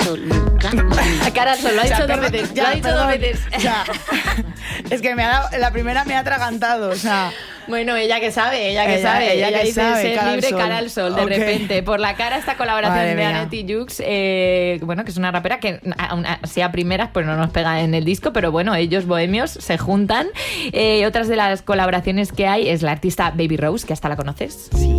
sol. Cara al sol, lo ha dicho dos veces. Ya, Lo ha dicho perdón. dos veces. O sea, es que la primera me ha atragantado, o sea... Bueno, ella que sabe. Ella que dice sabe, ser cara al libre, sol. cara al sol, de Ok. repente. Por la cara, esta colaboración Madre de mía. Annette y Jux, bueno, que es una rapera que, aun así a primeras, pues no nos pega en el disco, pero bueno, ellos bohemios se juntan. Otras de las colaboraciones que hay es la artista Baby Rose, que hasta la conoces. Sí.